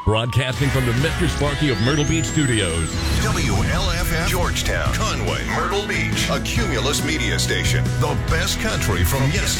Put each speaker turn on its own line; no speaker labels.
Broadcasting from the Mr. Sparky of Myrtle Beach Studios.
WLFF Georgetown, Conway, Myrtle Beach. A Cumulus media station. The best country from yesterday.